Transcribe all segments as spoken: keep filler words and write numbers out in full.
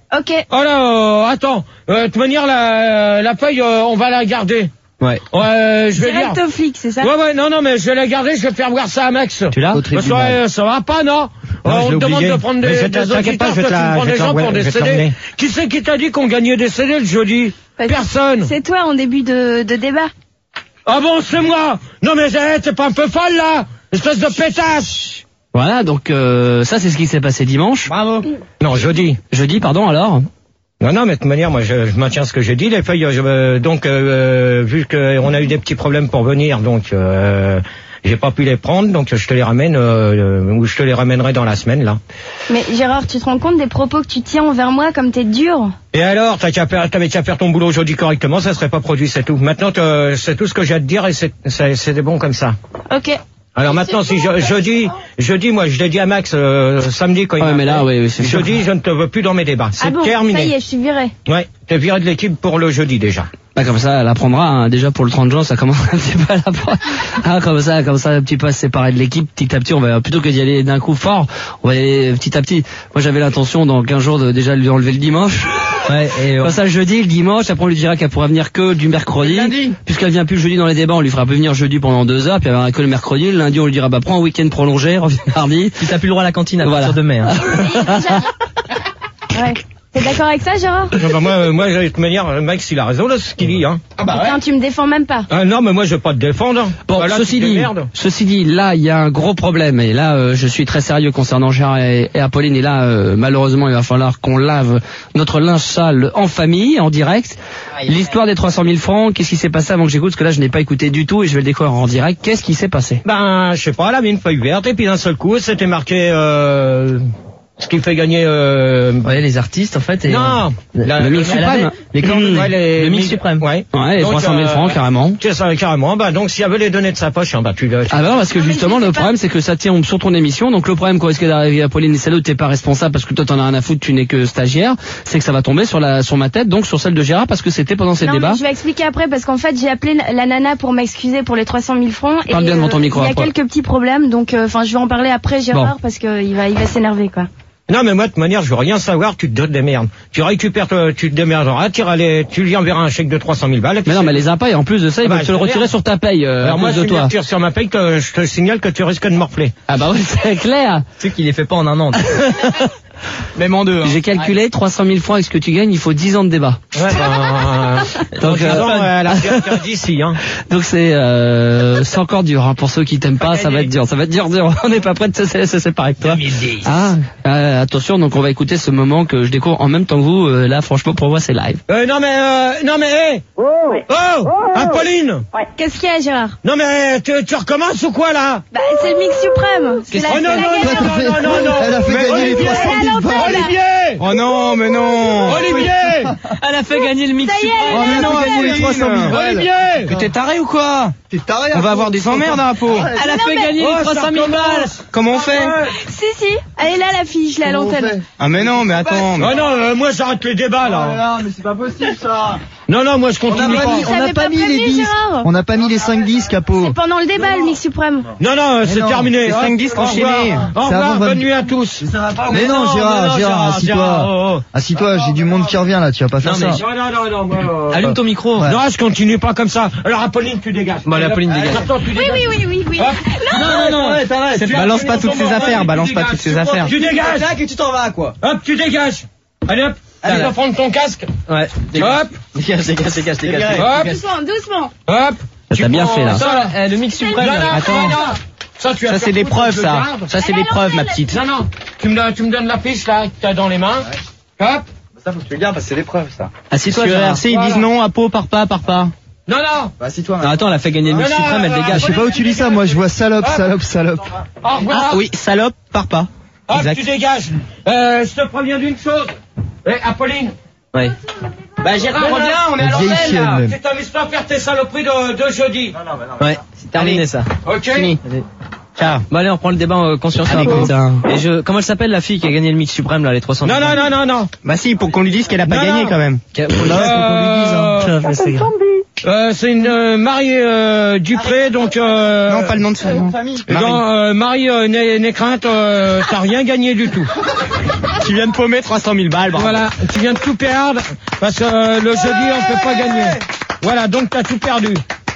Ok. Oh là, euh, attends. Euh, de toute manière, la, la feuille, euh, on va la garder. Ouais. Ouais, je vais Direct dire. au flic, c'est ça? Ouais, ouais, non, non, mais je vais la garder, je vais faire voir ça à Max. Tu l'as? Parce que euh, ça va pas, non, Non, euh, je On l'ai te demande oublié. de prendre Mais des, je des t'inquiète auditeurs, pas, je vais toi, te tu la- me prends je des vais te gens pour l'envoyer, des je vais te C D. l'emmener. Qui c'est qui t'a dit qu'on gagnait des C D le jeudi? Parce que Personne. C'est toi en début de, de débat. Ah bon, c'est moi. Non mais hey, t'es pas un peu folle là, espèce de pétasse. Voilà, donc euh, ça c'est ce qui s'est passé dimanche. Bravo. Non, jeudi. Jeudi, pardon, alors. Non, non, mais de toute manière, moi, je, je maintiens ce que j'ai dit. Les feuilles, je, euh, donc, euh, vu qu'on a eu des petits problèmes pour venir, donc, euh, j'ai pas pu les prendre, donc je te les ramène, euh, ou je te les ramènerai dans la semaine, là. Mais Gérard, tu te rends compte des propos que tu tiens envers moi comme t'es dur? Et alors, t'as qu'à faire- t'avais qu'à faire ton boulot aujourd'hui correctement, ça serait pas produit, c'est tout. Maintenant, t'as- c'est tout ce que j'ai à te dire et c'est, c'est, c'est bon comme ça. Ok. Alors maintenant, si je, jeudi, jeudi, moi, je l'ai dit à Max, euh, samedi, quand il Ouais, m'a mais là, appelé, oui, oui, c'est sûr. jeudi, je ne te veux plus dans mes débats. C'est Ah bon, terminé. ça y est, je suis virée. Ouais, t'es viré de l'équipe pour le jeudi, déjà. Bah, comme ça, elle apprendra, hein. Déjà pour le trente juin, ça commence un petit peu à l'apprendre. Ah, comme ça, comme ça, un petit peu à se séparer de l'équipe, petit à petit, on va, plutôt que d'y aller d'un coup fort, on va y aller petit à petit. Moi, j'avais l'intention, dans quinze jours, de déjà lui enlever le dimanche. Ouais, et Comme ça, le jeudi, le dimanche, après on lui dira qu'elle pourra venir que du mercredi. Puisqu'elle vient plus le jeudi dans les débats, on lui fera plus venir jeudi pendant deux heures, puis elle viendra que le mercredi. Le lundi, on lui dira, bah, prends un week-end prolongé, reviens mardi. puis t'as plus le droit à la cantine à Voilà. partir de mai. Hein. Ouais. T'es d'accord avec ça, Gérard? Non, bah, moi, euh, moi, de toute manière, Max, il a raison, là, ce qu'il dit, hein. Ah bah ouais. Tu me défends même pas. Ah non, mais moi, je vais pas te défendre. Bon, Voilà, ceci tu te dit, démerdes. ceci dit, là, il y a un gros problème, et là, euh, je suis très sérieux concernant Gérard et, et Apolline, et là, euh, malheureusement, il va falloir qu'on lave notre linge sale en famille, en direct. L'histoire des trois cent mille francs, qu'est-ce qui s'est passé avant que j'écoute, parce que là, je n'ai pas écouté du tout, et je vais le découvrir en direct. Qu'est-ce qui s'est passé? Ben, je sais pas, elle avait une feuille verte, et puis d'un seul coup, c'était marqué, euh, ce qui fait gagner, euh, Ouais, les artistes en fait. Et non, la- le mix elle suprême. avait- les cordes- Mmh. ouais, les- Le mix mi- suprême. Ouais. Ouais, les Donc, trois cent mille euh, francs, carrément. C'est ça, carrément. Bah, donc, si elle veut les donner de sa poche, hein, bah, tu le, tu- Ah bah non, parce que Non, mais justement, je sais le pas. problème, c'est que ça tient sur ton émission. Donc le problème, quand est-ce que d'arriver à Pauline et Salou, t'es pas responsable parce que toi, t'en as rien à foutre, tu n'es que stagiaire. C'est que ça va tomber sur la, sur ma tête, donc sur celle de Gérard, parce que c'était pendant ces Non, débats. mais je vais expliquer après parce qu'en fait j'ai appelé la nana pour m'excuser pour les trois cent mille francs. Parle et bien devant ton micro, il y a après. quelques petits problèmes, donc enfin je vais en parler après Gérard Bon. parce qu'il va, il va s'énerver quoi. Non, mais moi, de toute manière, je veux rien savoir, tu te donnes des merdes. Tu récupères, te- tu te démerderas, tu, iras les- tu lui enverras un chèque de trois cent mille balles. et puis Mais non, c'est- mais les impôts, et en plus de ça, ils Ah bah, veulent te le je retirer regarde. sur ta paye, euh, Alors à moi, cause si de tu me toi. retires sur ma paye, que je te signale que tu risques de morfler. Ah bah oui, c'est clair. Tu sais qu'il les fait pas en un an. Même en deux. Hein. J'ai calculé trois cent mille francs avec ce que tu gagnes, il faut dix ans de débat. Ouais, ben, Donc, donc, euh, elle a fait d'ici, hein. Donc c'est euh, c'est encore dur hein. Pour ceux qui t'aiment pas, ça va être dur, ça va être dur dur. On n'est pas prêt de se, se, se séparer avec toi. Ah, euh, attention, donc on va écouter ce moment que je découvre en même temps que vous. Euh, là, franchement, pour moi, c'est live. Euh, non, mais, euh, non, mais, hé! Oh! Oh! Apolline! Qu'est-ce qu'il y a Gérard? Non, mais, tu, tu recommences ou quoi, là? Bah c'est le mix suprême. C'est la, Oh non, c'est la non, galère. non, non, non, non, Elle a fait Mais gagner les Olivier, trois cent mille balles. Olivier! Oh non, mais non. Olivier! Elle a fait gagner le mix. Ça y est, Oh elle mais a non, fait elle voulait gagner. trois cent mille balles. Olivier! Mais t'es taré ou quoi? T'es taré. On va avoir des emmerdes à peau. Elle a non, fait mais- gagner Oh, les trois ça cent mille balles. recommence. Comment on fait? Si si, elle est là la fille, je l'ai à l'antenne. Ah mais non, mais attends. mais- Oh non, euh, moi, j'arrête les débats, Oh là. là là, mais c'est pas possible ça. Non, non, moi, je continue pas pas. mis- Vous on n'a savez pas pas mis les prévenu, disques. Gérard. On n'a pas mis les cinq disques à peau. C'est pendant le débat le mix suprême. Non, non, c'est non, terminé. c'est Hop, cinq disques au revoir. enchaînés. Au C'est revoir, avant bonne vingt- nuit à tous. Mais non, Gérard, non, Gérard, assis-toi. Gérard, oh, oh. Assis-toi, j'ai du monde qui revient là, tu vas pas faire Non, mais ça. Non, non, non, non, moi, euh, Allume ton micro. Ouais. Non, je continue pas comme ça. Alors, Apolline, tu dégages. Bon, allez, Apolline, dégage. Attends, tu Oui dégages. oui oui oui oui. Hop. Non, non, non. Arrête, arrête. C'est- balance pas toutes ces affaires, balance pas toutes ces affaires. Tu dégages. et tu t'en vas quoi. Hop, tu dégages. Allez, hop. Allez. Tu vas prendre ton casque. Ouais. Hop, Dégage, dégage, dégage, dégage. hop, Doucement doucement. hop. Ça Tu t'a bien prends fait, là. Ça, là. Euh, le mix suprême. Non, non, Attends. non, non. Ça, tu vas Ça faire c'est des foutre, preuves, je ça. garde. Ça c'est des preuves, ma petite. Non, non. Tu me, donnes- tu me donnes l'affiche, là, que t'as dans les mains. Hop. Ça faut que tu le gardes parce que c'est des preuves ça. Assis-toi, Sur Gérard. R C, ils disent non à peau, par pas, par pas. Non, non. Bah assis-toi. Non, attends, elle a fait gagner le mix Non, non, suprême, elle euh, dégage. Je sais pas où tu lis ça, moi je vois salope, salope, salope. Au revoir. Ah oui, salope, par pas. Hop, Exact. tu dégages. Euh, je te préviens d'une chose. Eh, Apolline. Ouais. Bah Gérard, Non, non, reviens, on est à la vieille l'antenne là. chienne, même. Tu t'amuses pas à faire tes saloperies de, de jeudi. Ouais, c'est terminé ça. Ok. Fini. Ciao. Bon allez, on reprend le débat euh, consciencieux. Allez, putain. Et je, comment elle s'appelle la fille qui a gagné le mix suprême là, les trois cents? Non, non, non, non, non. Bah si, pour qu'on lui dise qu'elle a pas Non, gagné non. quand même. Là, faut qu'on lui dise, hein. Tiens, je vais essayer. Euh, c'est une euh, Marie euh, Dupré, donc... Euh, Non, pas le nom de famille. Non, euh, Marie euh, Né- Nécrinte, euh, t'as rien gagné du tout. Tu viens de paumer trois cent mille balles, bravo. Voilà, tu viens de tout perdre, parce que euh, le jeudi, on peut pas gagner. Voilà, donc t'as tout perdu.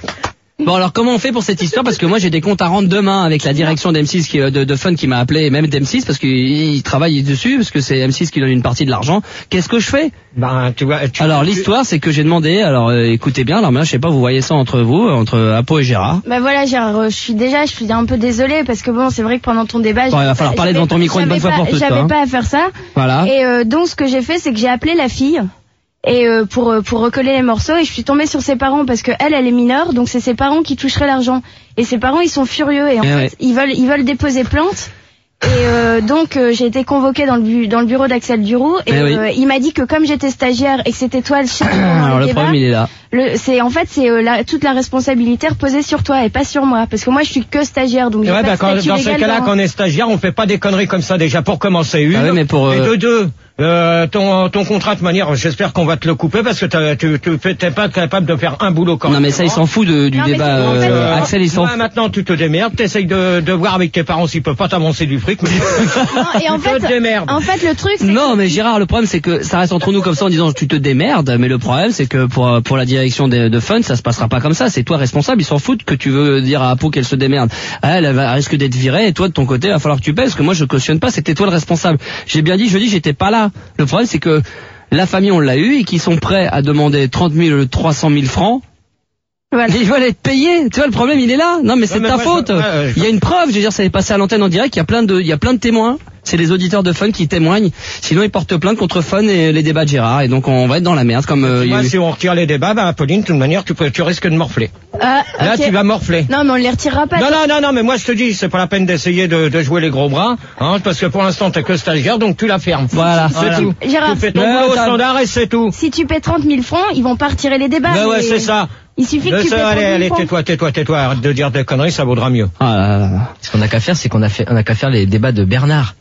Bon, alors comment on fait pour cette histoire? Parce que moi j'ai des comptes à rendre demain avec la direction d'M six qui, de, de Fun qui m'a appelé, et même d'M six parce qu'il travaille dessus, parce que c'est M six qui donne une partie de l'argent. Qu'est-ce que je fais? Ben, tu vois, tu, Alors tu- l'histoire c'est que j'ai demandé, alors euh, écoutez bien, alors maintenant je sais pas, vous voyez ça entre vous, entre Apo et Gérard. Bah voilà, Gérard, euh, je suis déjà, je suis un peu désolée parce que bon, c'est vrai que pendant ton débat, Bon, il va falloir parler j'avais devant ton pas- micro une bonne j'avais fois pas- pour toutes, J'avais hein. pas à faire ça. Voilà. Et euh, donc ce que j'ai fait, c'est que j'ai appelé la fille. Et euh, pour euh, pour recoller les morceaux, et je suis tombée sur ses parents parce que elle elle est mineure, donc c'est ses parents qui toucheraient l'argent. Et ses parents ils sont furieux et en Eh fait ouais. ils veulent ils veulent déposer plainte. Et euh, donc euh, j'ai été convoquée dans le bu- dans le bureau d'Axel Duroux et Eh oui. euh, il m'a dit que comme j'étais stagiaire et que c'était toi le chef pendant Alors le le débat, problème il est là. le, c'est en fait c'est euh, la, toute la responsabilité reposée sur toi et pas sur moi parce que moi je suis que stagiaire donc j'ai Ouais, pas bah, de quand, statut dans ces légal cas-là, dans- quand on est stagiaire, on fait pas des conneries comme ça déjà pour commencer une. Ah oui, mais pour, Et euh, de deux, euh, ton, ton contrat de manière, j'espère qu'on va te le couper parce que t'as- tu tu fais- t'es pas capable de faire un boulot correctement. Non mais ça il s'en fout de, du Non, mais débat. c'est- en fait, euh, euh, Axel il s'en Toi, fout. maintenant, tu te démerdes, t'essayes de, de voir avec tes parents s'ils peuvent pas t'avancer du fric. Mais... Non, et en tu te fait démerdes. en fait le truc c'est Non mais Gérard, le problème c'est que ça reste entre nous comme ça en disant tu te démerdes, mais le problème c'est que pour pour la direction de, de Fun ça se passera pas comme ça, c'est toi responsable, ils s'en foutent que tu veux dire à Apo qu'elle se démerde. Elle, elle va elle risque d'être virée et toi de ton côté il va falloir que tu payes parce que moi je cautionne pas, c'était toi le responsable. J'ai bien dit, je dis j'étais pas là. Le problème c'est que la famille on l'a eu et qu'ils sont prêts à demander trente mille, trois cent mille francs. voilà. Ils veulent être payés. Tu vois, le problème, il est là. Non, mais c'est mais de ta moi, faute. je- ouais, je- Il y a une preuve. Je veux dire, ça est passé à l'antenne en direct. Il y a plein de, il y a plein de témoins. C'est les auditeurs de Fun qui témoignent. Sinon, ils portent plainte contre Fun et les débats de Gérard. Et donc, on va être dans la merde. Comme euh, il y a Moi, eu- si on retire les débats, bah, Pauline, de toute manière, tu, peux, tu risques de morfler. Ah, Là, ok. tu vas morfler. Non mais on les retirera pas. Non, non, non, non, mais moi je te dis, c'est pas la peine d'essayer de, de jouer les gros bras, hein, parce que pour l'instant t'es que stagiaire, donc tu la fermes. Voilà. C'est Voilà. tout. Gérard, Tu fais ton Ouais, boulot au t'as- standard et c'est tout. si tu paies trente mille francs, ils vont pas retirer les débats. Ouais, ouais, mais c'est ça. Il suffit que Le tu paies seul- trente allez, mille allez, francs. tais-toi, tais-toi, tais-toi, arrête de dire des conneries, ça vaudra mieux. Ah là là là. Ce qu'on a qu'à faire, c'est qu'on a fait, on a qu'à faire les débats de Bernard.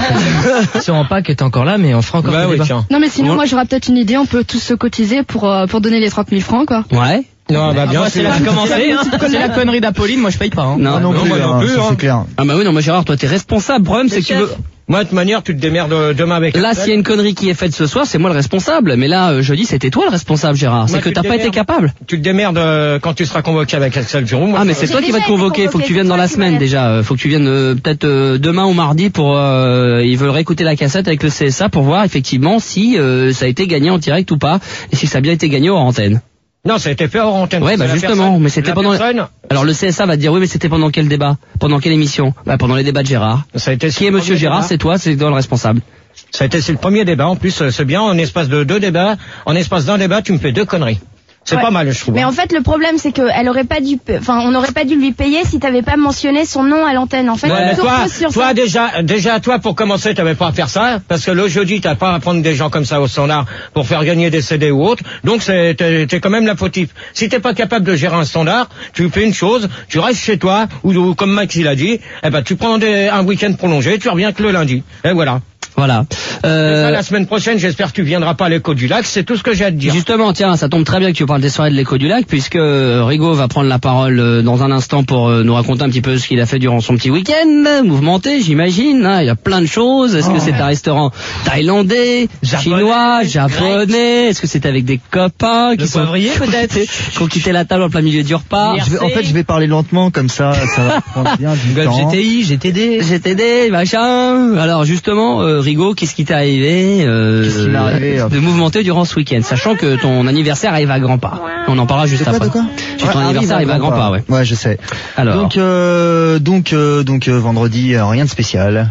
Sûrement pas que t'es encore là, mais on fera encore Bah des oui, débats. tiens. Non mais sinon Ouais. moi j'aurais peut-être une idée, on peut tous se cotiser pour euh, pour donner les trente mille francs quoi. Ouais. Non, bah bien Moi, c'est sûr. la commencé, hein. C'est la connerie d'Apolline, moi je paye pas, hein. Non. Ah non, non, plus, moi non hein, plus, ça, hein. c'est clair. Ah bah oui, non, mais Gérard, toi, t'es responsable. Le problème, c'est que tu veux. Moi, de toute manière, tu te démerdes demain avec Là, Axel. s'il y a une connerie qui est faite ce soir, c'est moi le responsable. Mais là, euh, je dis, c'était toi le responsable, Gérard. C'est Moi, que tu t'as te pas été démerdes. capable. Tu te démerdes euh, quand tu seras convoqué avec Axel Giroux. Moi, Ah mais je- c'est toi J'ai qui vas te déjà été convoquer, faut que tu convoqué, viennes dans c'est la toi qui semaine vas déjà, Euh, faut que tu viennes euh, peut-être euh, demain ou mardi pour euh, ils veulent réécouter la cassette avec le C S A pour voir effectivement si euh, ça a été gagné en direct ou pas et si ça a bien été gagné hors antenne. Non, ça a été fait hors antenne. Ouais, C'est bah la justement, personne- mais c'était la pendant personne, Alors le C S A va te dire oui mais c'était pendant quel débat? Pendant quelle émission? Bah pendant les débats de Gérard. Ça a été Qui est monsieur Gérard? C'est toi, c'est toi le responsable. Ça a été c'est le premier débat. En plus, euh, c'est bien. En espace de deux débats, en espace d'un débat, tu me fais deux conneries. C'est Ouais. pas mal, je trouve. Mais en fait, le problème, c'est que elle aurait pas dû, enfin, on n'aurait pas dû lui payer si t'avais pas mentionné son nom à l'antenne. En fait, Ouais, mais tout toi, repose sur toi ça. déjà, déjà toi pour commencer, t'avais pas à faire ça, parce que le jeudi t'as pas à prendre des gens comme ça au standard pour faire gagner des C D ou autre. Donc c'est t'es, t'es quand même la fautif. Si t'es pas capable de gérer un standard, tu fais une chose, tu restes chez toi ou, ou comme Max il a dit, eh ben tu prends des, un week-end prolongé, tu reviens que le lundi. Et voilà. Voilà. Et Euh, ça, la semaine prochaine, j'espère que tu viendras pas à l'écho du lac. C'est tout ce que j'ai à te dire. Justement, tiens, ça tombe très bien que tu parles des soirées de l'écho du lac, puisque euh, Rigaud va prendre la parole euh, dans un instant pour euh, nous raconter un petit peu ce qu'il a fait durant son petit week-end, mouvementé, j'imagine. Hein, il y a plein de choses. Est-ce que c'est un restaurant thaïlandais, chinois, japonais? Est-ce que c'est avec des copains qui Le sont poivrier, peut-être qui ont quitté la table en plein milieu du repas? Je vais- en fait, je vais parler lentement, comme ça, ça va prendre bien du Golf temps. G T I, G T D. G T D, machin. Alors justement, euh, Rigaud, qu'est-ce qui t'est arrivé, euh, Qu'est-ce qui m'est arrivé, euh, de mouvementer durant ce week-end, sachant que ton anniversaire arrive à grands pas. On en parlera juste De quoi, après. de quoi Ton Ouais, anniversaire arrive à grands pas, ouais. Ouais, je sais. Alors, Donc, euh, donc, euh, donc, euh, vendredi, euh, rien de spécial.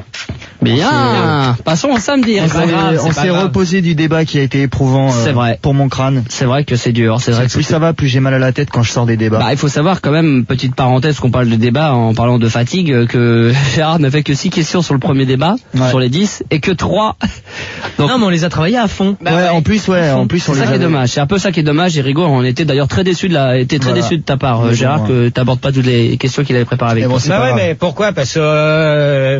bien. Passons au samedi. On Rigaud. s'est- on s'est reposé du débat qui a été éprouvant euh, C'est vrai. pour mon crâne. C'est vrai que c'est dur. C'est vrai que Plus c'est- ça va, plus j'ai mal à la tête quand je sors des débats. Bah, il faut savoir quand même, petite parenthèse, qu'on parle de débat en parlant de fatigue, euh, que Gérard n'a fait que six questions sur le premier débat, Ouais. sur les dix, et que trois. Donc, Non, mais on les a travaillés à fond. ouais, en plus, ouais, en plus, on c'est les ça qui est avait- dommage. C'est un peu ça qui est dommage. Et Rigaud, on était d'ailleurs très déçus de la, était très Voilà. déçus de ta part, euh, Mais bon, Gérard, ouais. que t'abordes pas toutes les questions qu'il avait préparées avec Mais bon, toi. c'est Bah pas ouais, grave. mais pourquoi? Parce que euh,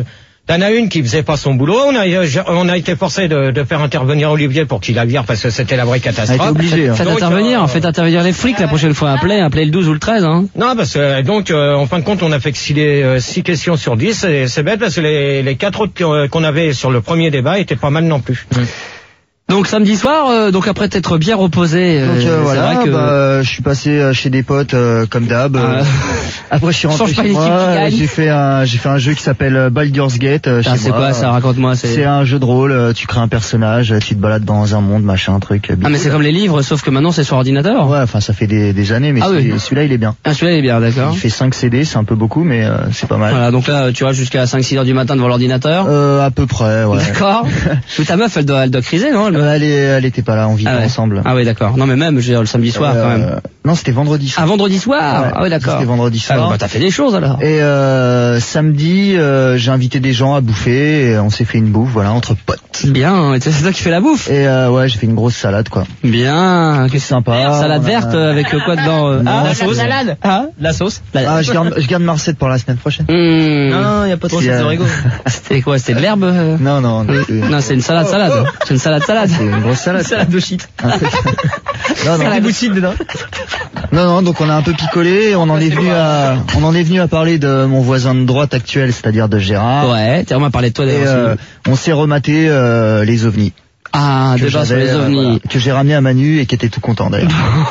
T'en as une qui faisait pas son boulot. On a, on a été forcé de, de faire intervenir Olivier pour qu'il la vire parce que c'était la vraie catastrophe. Ah, obligé. Hein. Faites Donc, intervenir, euh, faites intervenir les flics la prochaine fois. Appelez, appelez le douze ou le treize. Hein. Non, parce que donc euh, en fin de compte, on a fait que six, euh, six questions sur dix. Et c'est bête parce que les, les quatre autres qu'on avait sur le premier débat étaient pas mal non plus. Mmh. Donc samedi soir, euh, donc après t'être bien reposé, euh, Donc euh, c'est voilà, vrai que... bah, je suis passé euh, chez des potes euh, comme d'hab. Euh, Ah. Après je suis rentré Change pas chez les équipes moi. qui gagnent. J'ai fait un, j'ai fait un jeu qui s'appelle euh, Baldur's Gate. Euh, Ah, chez c'est moi. quoi ça? Raconte-moi. C'est C'est un jeu de rôle. euh, Tu crées un personnage, tu te balades dans un monde, machin, truc. euh, Ah mais c'est comme les livres, sauf que maintenant c'est sur ordinateur. Ouais, enfin ça fait des, des années, mais Ah celui- oui. celui-là il est bien. Ah celui-là il est bien, d'accord. Il fait cinq C D, c'est un peu beaucoup, mais euh, c'est pas mal. Voilà, donc là tu vois jusqu'à cinq six heures du matin devant l'ordinateur. Euh, à peu près, ouais. D'accord. Mais ta meuf elle doit, elle doit criser, non? Elle doit- Euh, elle, est, elle était pas là, on vivait Ah ouais. ensemble. Ah oui d'accord. Non mais même je veux dire, le samedi soir Euh, quand même. Non, c'était vendredi soir. Ah vendredi soir. Ouais, Ah oui d'accord. C'était vendredi Ah, soir. bah, t'as fait des choses alors. Et euh, samedi, euh, j'ai invité des gens à bouffer et on s'est fait une bouffe, voilà, entre potes. Bien, c'est toi qui fais la bouffe. Et euh, ouais, j'ai fait une grosse salade, quoi. Bien, C'est sympa. salade On a- verte euh, avec euh, quoi dedans euh, Non, ah, la sauce. salade. Ah, La sauce. la- Ah, je garde, je garde ma recette pour la semaine prochaine. Hmm. Non, y a pas trop C'est, de euh, origo. C'était quoi? C'était de l'herbe euh Non, non, non, c'est, Non, c'est une salade salade. C'est une salade salade. c'est une grosse salade. Salade de shit. Un truc- non, non, Des bouts dedans. non, non, donc on a un peu picolé, et on en est venu à, on en est venu à parler de mon voisin de droite actuel, c'est-à-dire de Gérard. Ouais, tiens, on m'a parlé de toi Et d'ailleurs. euh, aussi. on s'est rematé euh, les ovnis. Ah, que débat sur j'avais, les euh, ovnis. voilà, que j'ai ramené à Manu et qui était tout content d'ailleurs.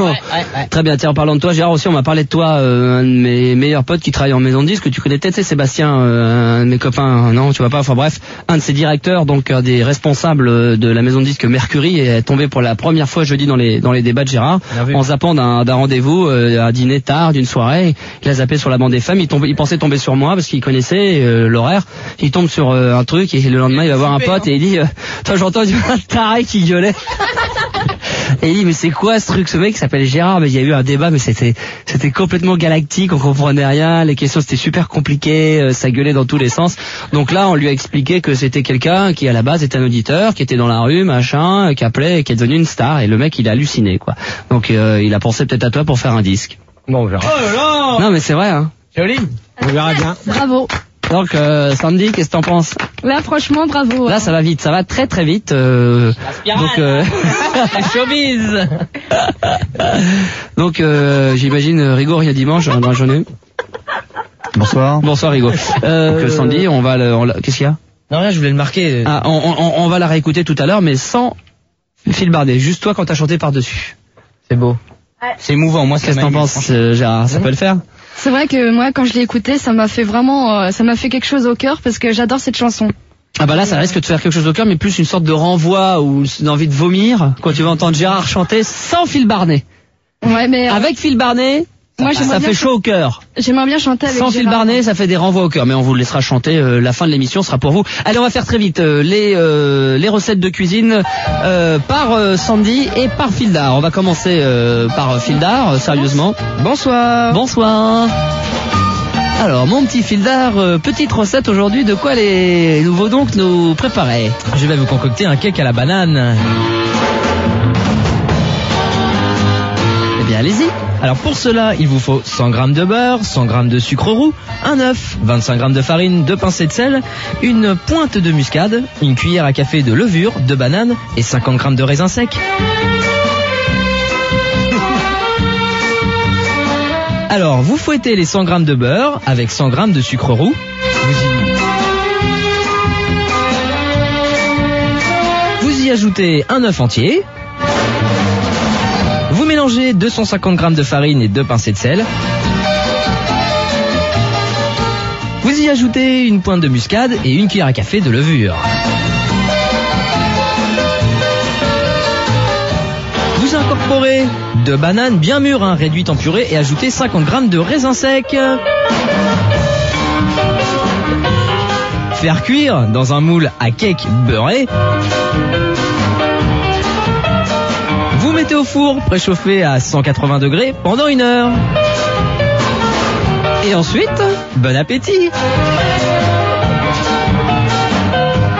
Très bien, tiens, en parlant de toi, Gérard aussi, on m'a parlé de toi, euh, un de mes meilleurs potes qui travaille en maison de disque, que tu connais peut-être, c'est Sébastien, euh, un de mes copains, non, tu vois pas, enfin bref, un de ses directeurs, donc un des responsables de la maison de disque Mercury, est tombé pour la première fois jeudi dans les dans les débats de Gérard, en zappant d'un d'un rendez-vous, euh, à dîner tard, d'une soirée, il a zappé sur la bande des femmes, il, tombe, il pensait tomber sur moi parce qu'il connaissait euh, l'horaire, il tombe sur euh, un truc et le lendemain il va voir un pote et il dit, euh, toi j'entends du taré qui gueulait. Et il dit mais c'est quoi ce truc, ce mec qui s'appelle Gérard, mais il y a eu un débat mais c'était c'était complètement galactique, on comprenait rien, les questions c'était super compliqué, euh, ça gueulait dans tous les sens. Donc là on lui a expliqué que c'était quelqu'un qui à la base était un auditeur, qui était dans la rue, machin, qui appelait et qui est devenu une star, et le mec il a halluciné quoi. Donc euh, il a pensé peut-être à toi pour faire un disque. Bon, on verra. Oh là là. Non mais c'est vrai hein. Joli. On verra bien. Bravo. Donc euh, Sandy, qu'est-ce que t'en penses? Là, franchement, bravo. Là ça va vite, ça va très très vite. Euh, donc euh, Showbiz. donc euh, j'imagine euh, Rigo rien dimanche dans la journée. Bonsoir. Bonsoir Rigo. Euh, donc Sandy, on va le, on la- qu'est-ce qu'il y a? Non, rien, je voulais le marquer. Ah, on, on, on va la réécouter tout à l'heure, mais sans Phil Bardet. Juste toi quand t'as chanté par-dessus. C'est beau. C'est émouvant. Moi, qu'est-ce que t'en penses, euh, Gérard? Ça peut le faire? C'est vrai que moi, quand je l'ai écouté, ça m'a fait vraiment, euh, ça m'a fait quelque chose au cœur parce que j'adore cette chanson. Ah bah là, ça risque de faire quelque chose au cœur, mais plus une sorte de renvoi ou une envie de vomir quand tu vas entendre Gérard chanter sans Phil Bardet. Ouais, mais euh, Avec Phil Bardet, moi, ça j'aimerais bien, fait chaud au cœur. j'aimerais bien chanter avec Sans Phil Gérard. Barnet, ça fait des renvois au cœur, mais on vous le laissera chanter. euh, la fin de l'émission sera pour vous. Allez, on va faire très vite euh, les euh, les recettes de cuisine euh, par euh, Sandy et par Fildar. On va commencer euh, par Fildar, euh, sérieusement. Bonsoir. Bonsoir. Alors, mon petit Fildar, euh, petite recette aujourd'hui. De quoi les nouveaux donc nous préparer? Je vais vous concocter un cake à la banane. Eh bien, allez-y. Alors pour cela, il vous faut cent grammes de beurre, cent grammes de sucre roux, un œuf, vingt-cinq grammes de farine, deux pincées de sel, une pointe de muscade, une cuillère à café de levure, deux bananes et cinquante grammes de raisins secs. Alors, vous fouettez les cent grammes de beurre avec cent grammes de sucre roux. Vous y... vous y ajoutez un œuf entier. Vous mélangez deux cent cinquante grammes de farine et deux pincées de sel. Vous y ajoutez une pointe de muscade et une cuillère à café de levure. Vous incorporez deux bananes bien mûres, hein, réduites en purée, et ajoutez cinquante grammes de raisins secs. Faire cuire dans un moule à cake beurré. Vous mettez au four préchauffé à cent quatre-vingts degrés pendant une heure. Et ensuite, bon appétit.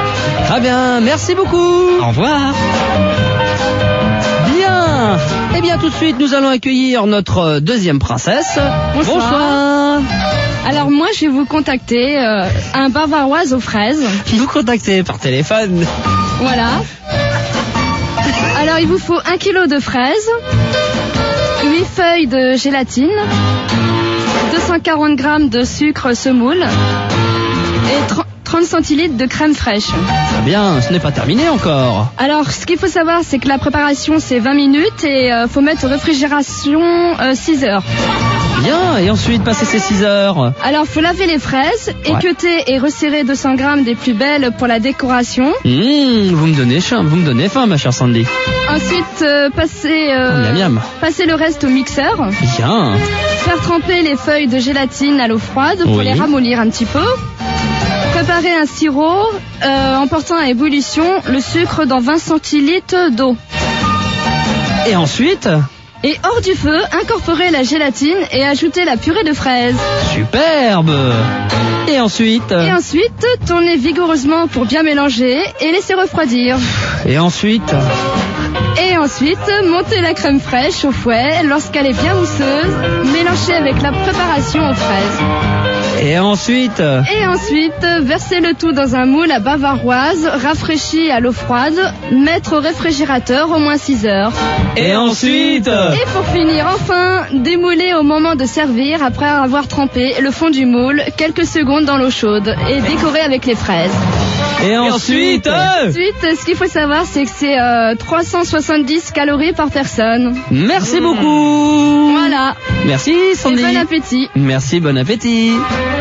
Très bien, merci beaucoup. Au revoir. Bien. Eh bien, tout de suite, nous allons accueillir notre deuxième princesse. Bonsoir. Bonsoir. Alors moi, je vais vous contacter euh, un bavaroise aux fraises. Vous contactez par téléphone. Voilà. Alors il vous faut un kilo de fraises, huit feuilles de gélatine, deux cent quarante grammes de sucre semoule et trente centilitres de crème fraîche. Très bien, ce n'est pas terminé encore. Alors ce qu'il faut savoir, c'est que la préparation c'est vingt minutes et euh, faut mettre au réfrigération euh, six heures. Bien, et ensuite, passer ces six heures. Alors faut laver les fraises, Ouais. équeuter et resserrer deux cents grammes des plus belles pour la décoration. Mmh, vous me donnez faim, vous me donnez faim, ma chère Sandy. Ensuite euh, passer, euh, Oh, miam, miam. passer le reste au mixeur. Bien. Faire tremper les feuilles de gélatine à l'eau froide pour Oui. les ramollir un petit peu. Préparer un sirop euh, en portant à ébullition le sucre dans vingt centilitres d'eau. Et ensuite, Et hors du feu, incorporer la gélatine et ajouter la purée de fraises. superbe. Et ensuite, Et ensuite, tourner vigoureusement pour bien mélanger et laisser refroidir. et ensuite, Et ensuite, monter la crème fraîche au fouet lorsqu'elle est bien mousseuse, mélanger avec la préparation aux fraises. et ensuite, Et ensuite, verser le tout dans un moule à bavaroise, rafraîchi à l'eau froide, mettre au réfrigérateur au moins six heures. et ensuite, Et pour finir, enfin, démouler au moment de servir après avoir trempé le fond du moule quelques secondes dans l'eau chaude et décorer avec les fraises. et ensuite, Ensuite, ce qu'il faut savoir, c'est que c'est euh, trois cent soixante-dix calories par personne. merci beaucoup. Voilà. Merci, Et Sandy. bon appétit. Merci, bon appétit.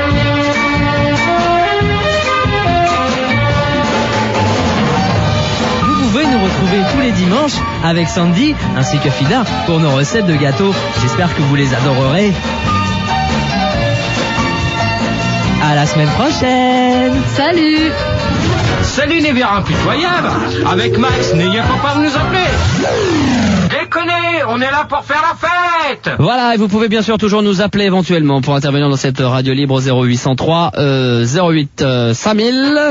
Vous pouvez nous retrouver tous les dimanches avec Sandy ainsi que Fida pour nos recettes de gâteaux. J'espère que vous les adorerez. À la semaine prochaine. Salut. Salut les bières impitoyables. Avec Max, n'ayez pas peur de nous appeler. Déconnez, on est là pour faire la fête. Voilà, et vous pouvez bien sûr toujours nous appeler éventuellement pour intervenir dans cette radio libre au zéro huit cent trois euh, zéro huit euh, cinq mille.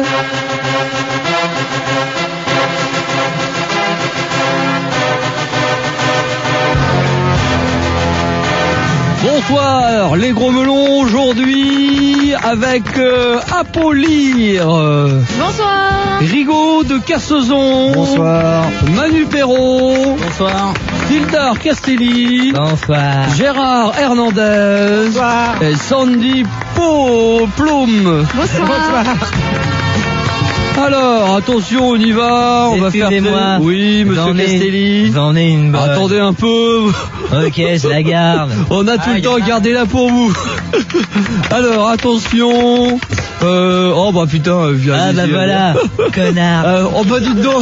Bonsoir, les gros melons aujourd'hui avec euh, Apolline, euh, Bonsoir. Rigaud de Carsozon, Bonsoir. Manu Perrault, Bonsoir. Tildar Castelli, Bonsoir. Gérard Hernandez Bonsoir. et Sandy Po Plum. Bonsoir. Alors, attention, on y va, on va faire... Excusez-moi. Oui, monsieur J'en ai- Castelli. J'en ai une bonne. Attendez un peu, Ok, je la garde. on a tout le temps, gardez-la pour vous. Alors, attention. Euh, oh bah putain, viens. Ah bah vas-y, voilà, connard. Euh, oh bah dites donc.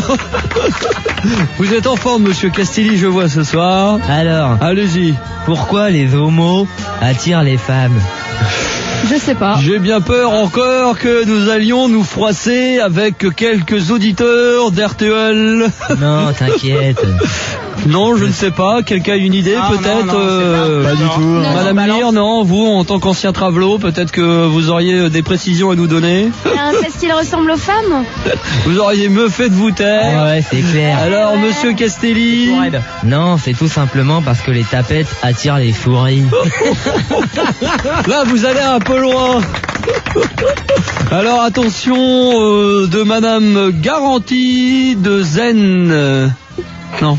Vous êtes en forme, monsieur Castelli, je vois ce soir. Alors, Allez-y. pourquoi les homos attirent les femmes? Je sais pas. J'ai bien peur encore que nous allions nous froisser avec quelques auditeurs d'R T L. Non, t'inquiète. Non, je ne sais pas. Quelqu'un a une idée, Ah, peut-être non, non, euh, Pas du tout. Non. Madame Lire, non, vous, en tant qu'ancien travelot, peut-être que vous auriez des précisions à nous donner. Parce qu'il ressemble aux femmes. Vous auriez mieux fait de vous taire. Ouais, c'est clair. Alors, monsieur Castelli. Non, c'est tout simplement parce que les tapettes attirent les souris. Là, vous allez un peu loin. Alors, attention, euh, de Madame Garantie de Zen. Non.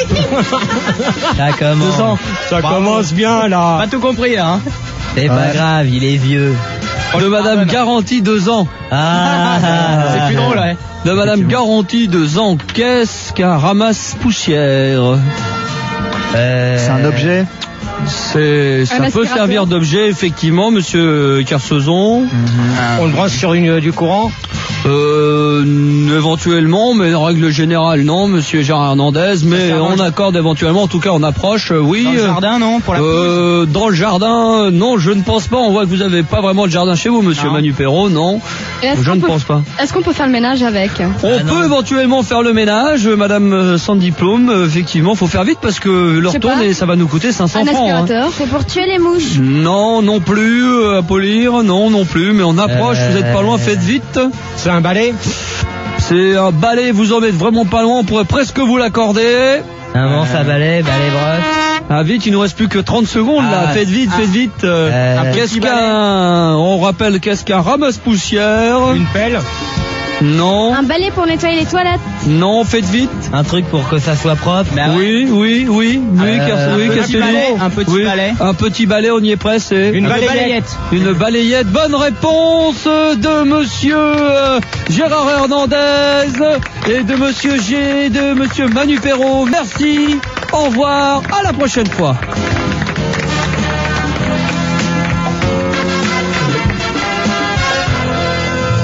Ça commence. Deux ans. Ça commence bien là. Pas tout compris, hein. C'est pas Ouais. grave, il est vieux. De Madame Garantie deux ans. Ah, C'est plus drôle, ouais. De Madame Garantie deux ans. Qu'est-ce qu'un ramasse-poussière? Euh, C'est un objet. C'est, ça Un peut aspirateur. servir d'objet, effectivement, monsieur Carsozon. On le branche sur une, du courant. Euh, éventuellement, mais en règle générale, non, monsieur Gérard Hernandez, mais Ça on s'arrange. accorde éventuellement, en tout cas, on approche, euh, oui. Dans le euh, jardin, non, pour la euh, dans le jardin, non, je ne pense pas. On voit que vous avez pas vraiment de jardin chez vous, monsieur Non. Manu Perrault, non. Et est-ce Je qu'on ne peut- pense pas. Est-ce qu'on peut faire le ménage avec? On Ah, non. peut éventuellement faire le ménage, euh, madame euh, sans diplôme, euh, effectivement, faut faire vite parce que leur sais tourne pas. et ça va nous coûter cinq cents Un francs. hein. aspirateur? C'est pour tuer les mouches. Non, non plus, euh, à polir, non, non plus, mais on approche, Euh, vous êtes pas loin, faites vite. C'est un balai. C'est un balai, vous en êtes vraiment pas loin, on pourrait presque vous l'accorder. Un manche à balai, balai brosse. Ah vite, il nous reste plus que trente secondes là, Ah, faites vite, ah, faites vite. euh, Euh, qu'est-ce qu'un, on rappelle qu'est-ce qu'un ramasse-poussière? Une pelle. Non, Un balai pour nettoyer les toilettes. non, faites vite. Un truc pour que ça soit propre. Bah ouais. Oui, oui, oui, oui, Euh, qu'est-ce- un oui, petit qu'est-ce que balai, dit un petit Oui, balai. un petit balai, on y est prêt, c'est Une Une balayette. balayette. une balayette. Bonne réponse de monsieur euh, Gérard Hernandez et de monsieur G, de monsieur Manu Perrault. Merci, au revoir, à la prochaine fois.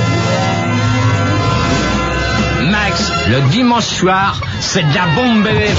Max, le dimanche soir, c'est de la bombe bébé.